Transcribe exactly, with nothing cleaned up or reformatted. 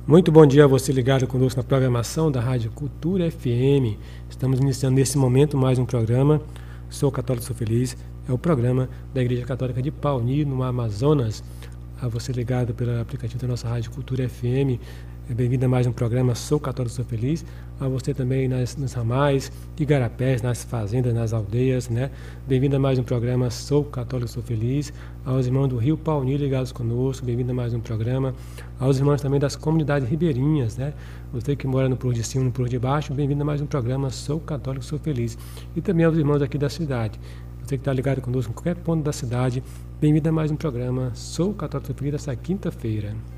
Muito bom dia a você ligado conosco na programação da Rádio Cultura F M. Estamos iniciando nesse momento mais um programa. Sou católico, sou feliz. É o programa da Igreja Católica de Pauni, no Amazonas. A você ligado pelo aplicativo da nossa Rádio Cultura F M. É bem-vindo a mais um programa Sou Católico, sou feliz. A você também nas, nos ramais, igarapés, nas fazendas, nas aldeias, né? Bem-vindo a mais um programa Sou Católico, sou feliz. Aos irmãos do Rio Pauni ligados conosco, bem-vindo a mais um programa. Aos irmãos também das comunidades ribeirinhas, né? Você que mora no Puro de Cima, no Puro de Baixo, bem-vindo a mais um programa Sou Católico, sou feliz. E também aos irmãos aqui da cidade. Você que está ligado conosco em qualquer ponto da cidade, bem-vindo a mais um programa Sou Católico, sou feliz, dessa quinta-feira.